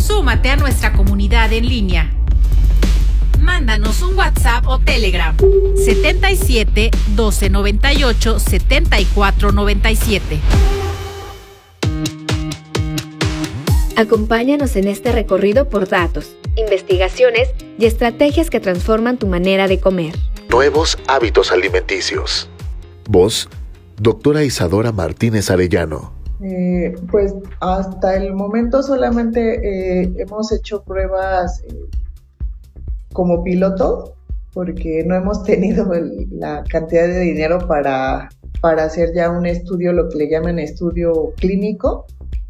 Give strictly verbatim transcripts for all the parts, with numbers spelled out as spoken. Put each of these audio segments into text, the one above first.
Súmate a nuestra comunidad en línea. Mándanos un WhatsApp o Telegram setenta y siete, doce noventa y ocho, setenta y cuatro noventa y siete. Acompáñanos en este recorrido por datos, investigaciones y estrategias que transforman tu manera de comer. Nuevos hábitos alimenticios. Voz, doctora Isadora Martínez Arellano. Eh, pues hasta el momento solamente eh, hemos hecho pruebas eh, como piloto, porque no hemos tenido el, la cantidad de dinero para, para hacer ya un estudio, lo que le llaman estudio clínico.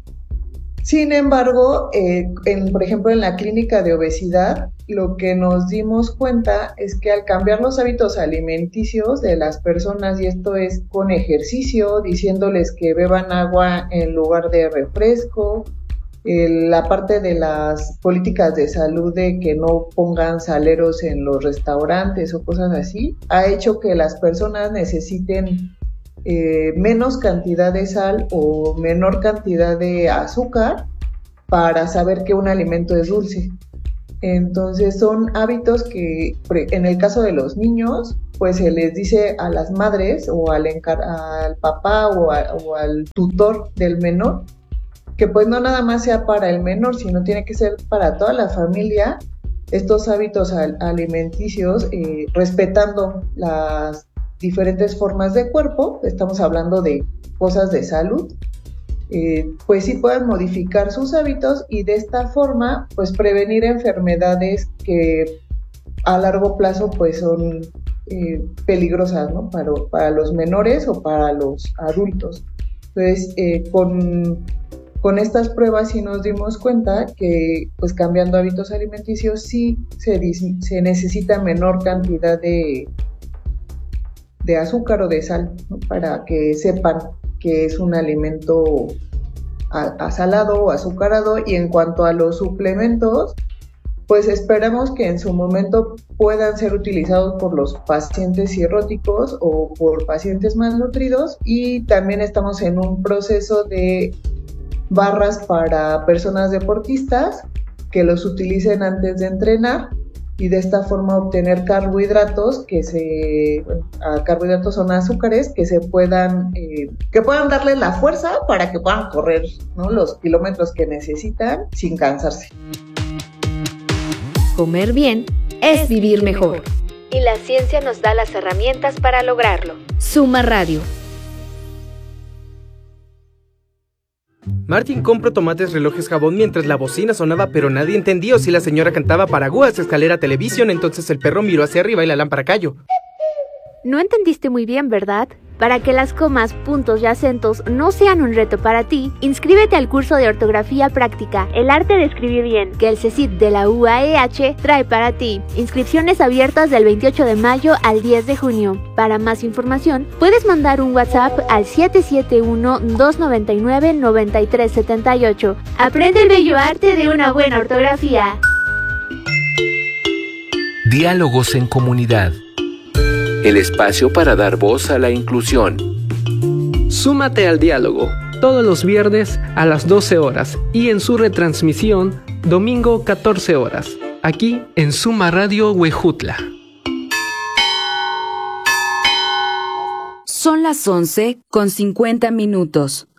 Sin embargo, eh, en, por ejemplo, en la clínica de obesidad, lo que nos dimos cuenta es que al cambiar los hábitos alimenticios de las personas, y esto es con ejercicio, diciéndoles que beban agua en lugar de refresco, eh, la parte de las políticas de salud de que no pongan saleros en los restaurantes o cosas así, ha hecho que las personas necesiten Eh, menos cantidad de sal o menor cantidad de azúcar para saber que un alimento es dulce. Entonces son hábitos que en el caso de los niños pues se les dice a las madres o al, encar- al papá o, a, o al tutor del menor que pues no nada más sea para el menor, sino tiene que ser para toda la familia estos hábitos al- alimenticios, eh, respetando las diferentes formas de cuerpo. Estamos hablando de cosas de salud, eh, pues sí puedan modificar sus hábitos y de esta forma pues prevenir enfermedades que a largo plazo pues son eh, peligrosas, ¿no? Para, para los menores o para los adultos. Entonces eh, con, con estas pruebas sí nos dimos cuenta que pues cambiando hábitos alimenticios sí se, se necesita menor cantidad de de azúcar o de sal, ¿no? Para que sepan que es un alimento asalado o azucarado. Y en cuanto a los suplementos, pues esperamos que en su momento puedan ser utilizados por los pacientes cirróticos o por pacientes malnutridos, y también estamos en un proceso de barras para personas deportistas que los utilicen antes de entrenar y de esta forma obtener carbohidratos que se, bueno, carbohidratos son azúcares que se puedan, eh, que puedan darles la fuerza para que puedan correr, ¿no?, los kilómetros que necesitan sin cansarse. Comer bien es vivir mejor. Y la ciencia nos da las herramientas para lograrlo. Suma Radio. Martín compró tomates, relojes, jabón mientras la bocina sonaba, pero nadie entendió si la señora cantaba Paraguas, escalera, televisión. Entonces el perro miró hacia arriba y la lámpara cayó. No entendiste muy bien, ¿verdad? Para que las comas, puntos y acentos no sean un reto para ti, inscríbete al curso de ortografía práctica, El arte de escribir bien, que el C E C I T de la U A E H trae para ti. Inscripciones abiertas del veintiocho de mayo al diez de junio. Para más información, puedes mandar un WhatsApp al siete siete uno, dos nueve nueve, nueve tres siete ocho. Aprende el bello arte de una buena ortografía. Diálogos en comunidad. El espacio para dar voz a la inclusión. Súmate al diálogo, todos los viernes a las doce horas y en su retransmisión, domingo catorce horas, aquí en Suma Radio Huejutla. Son las once con cincuenta minutos.